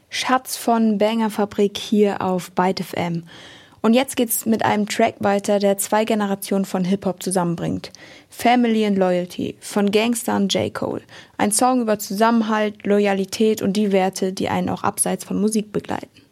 Schatz von Bangerfabrik hier auf Byte FM. Und jetzt geht's mit einem Track weiter, der 2 Generationen von Hip-Hop zusammenbringt. Family and Loyalty von Gangsta und J. Cole. Ein Song über Zusammenhalt, Loyalität und die Werte, die einen auch abseits von Musik begleiten.